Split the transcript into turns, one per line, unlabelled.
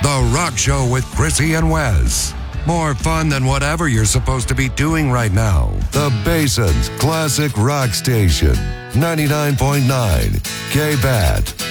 The Rock Show with Chrissy and Wes. More fun than whatever you're supposed to be doing right now. The Basin's Classic Rock Station. 99.9 K-BAT.